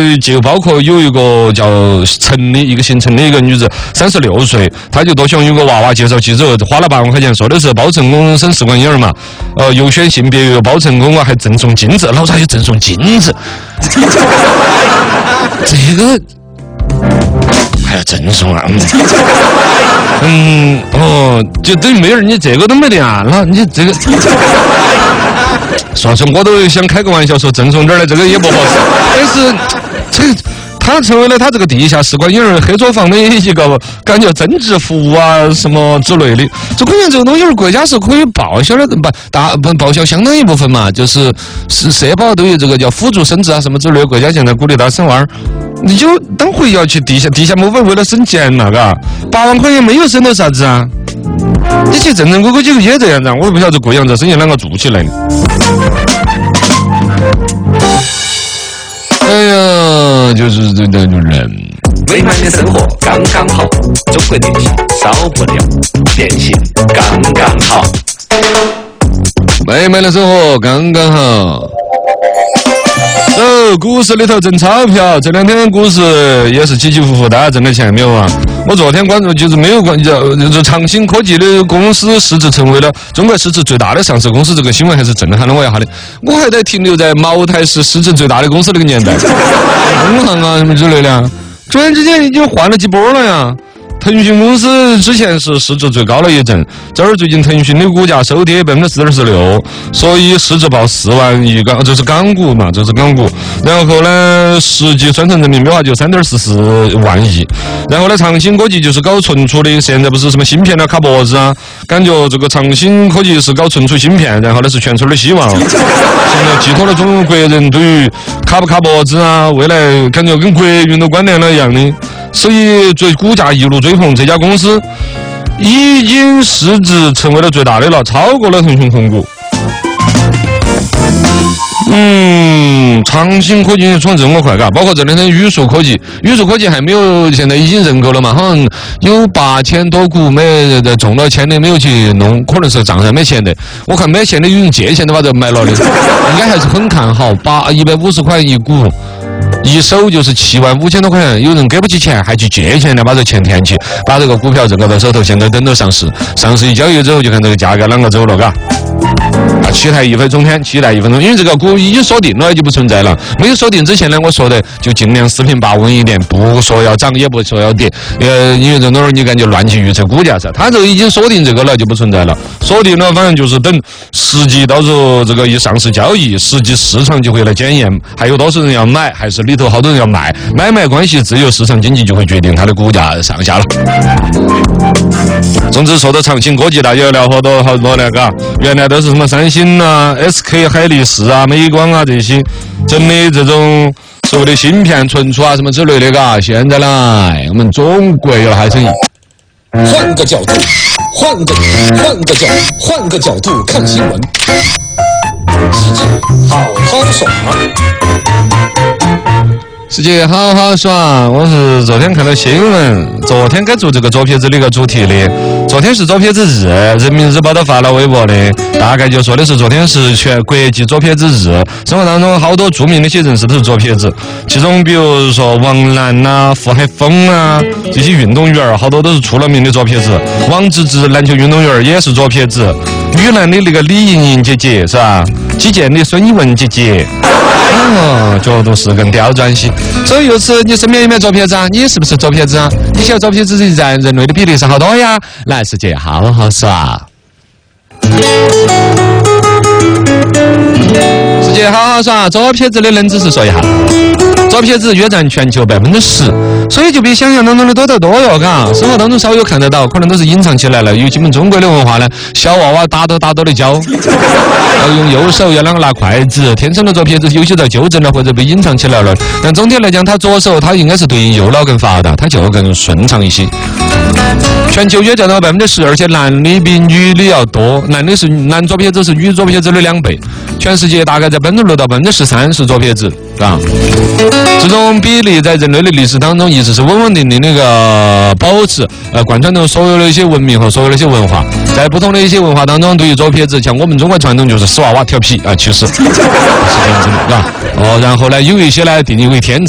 就包括有一个叫陈的一个姓陈的一个女子，36岁，她就多想有个娃娃，介绍记者花了8万块钱，说的是包成功省试管婴儿嘛，优选性别包成功啊，还赠送金子，老子还就赠送金子，这个还要赠送啊？就等于没人，你这个都没得啊，那你这个。算是我都想开个玩笑说赠送点儿的，这个也不合适。但是这他成为了他这个地下试管婴儿黑作坊的一个感觉增值服务啊什么之类的。这关键这个东西是国家是可以报销的，报销相当一部分嘛，就是社保都有这个叫辅助生殖啊什么之类的，国家现在鼓励大家生娃儿。你就等会要去地下莫非为了省钱嘛？嘎，8万块钱没有省到啥子啊？你去正规规矩也这样子，我都不晓得贵阳这生意啷个做起来的。哎呀，就是这人。 美满的生活刚刚好，中国电信少不了，电信刚刚好。 美满的生活刚刚好。股市里头挣钞票，这2天股市也是起起伏伏，大家挣了钱没有啊？我昨天关注就是没有关注，就是长兴科技的公司市值成为了中国市值最大的上市公司，这个新闻还是震撼了我一下的。我还在停留在茅台是市值最大的公司那个年代，工行啊什么之类的，突然之间已经换了几波了呀。腾讯公司之前是市值最高了一阵，这儿最近腾讯的股价收跌46%，所以市值报4万亿港，这是港股嘛，这是港股。然后呢，实际算成人民币的话就3.44万亿。然后呢，长兴科技就是搞存储的，现在不是什么芯片啊、卡脖子啊，感觉这个长兴科技是搞存储芯片，然后呢是全村的希望。现在寄托了中国人对于卡不卡脖子啊，未来感觉跟国运都关联了一样的。所以股价一路追捧，这家公司已经市值成为了最大的了，超过了腾讯控股。长兴科技创这么快，嘎，包括这2天宇树科技还没有，现在已经认购了嘛，好像有8000多股没中了签的没有去弄，可能是账上没钱的。我看没钱的有人借钱的把这买了的，应该还是很看好，150块一股。一手就是75000多块钱，有人给不起钱还去借钱来把这钱填起，把这个股票挣到手头，现在等到上市一交易之后就看这个价格啷个走了，嘎。期待1分钟，因为这个股已经锁定了就不存在了。没有锁定之前呢，我说的就尽量四平八稳一点，不说要涨也不说要跌，因为这种你感觉乱去预测股价噻。它这已经锁定这个了就不存在了，锁定了反正就是等实际到时候这个一上市交易，实际市场就会来检验，还有多少人要买，还是里头好多人要卖，买卖关系自由市场经济就会决定它的股价上下了。总之说到长兴科技，大家要聊好多那个，原来都是什么三星啊、SK 海力士啊、美光啊这些整的这种所谓的芯片存储啊什么之类的，嘎。现在来我们中国有还生意。 换个角度看新闻，世界好好耍。 我是昨天看到新闻，昨天该做这个左撇子的一个主题的。昨天是左撇子日，人民日报都发了微博的，大概就说的是昨天是全国际左撇子日。生活当中好多著名的一些人士都是左撇子，其中比如说王楠啊、傅海峰啊这些运动员，好多都是出了名的左撇子。王治郅篮球运动员也是左撇子，女篮的那个李盈莹姐姐是吧？击剑的孙一文姐姐。角度是更刁钻些。所以由此，你身边有没有左撇子啊？你是不是左撇子啊？你晓得左撇子占人类的比例是好多呀？来，世界好好耍。世界好好耍，左撇子的冷知识说一下。左撇子约占全球10%，所以就比想象当中的多得多哟，嘎。生活当中少有看得到，可能都是隐藏起来了。尤其我们中国的文化呢，小娃娃打斗的教，要用右手要啷个拿筷子，天生的左撇子有些在纠正了或者被隐藏起来了。但总体来讲，他左手他应该是对应右脑更发达，他就更顺畅一些。全球约占到10%，而且男的比女的要多，男左撇子是女左撇子的2倍。全世界大概在6%到13%是左撇子，啊。这种比例在人类的历史当中一直是稳定的那个保持，贯穿着所有的一些文明和所有的一些文化。在不同的一些文化当中，对于左撇子，像我们中国传统就是死娃娃调皮啊，其实是这样子的，啊。然后呢，有一些呢定义为天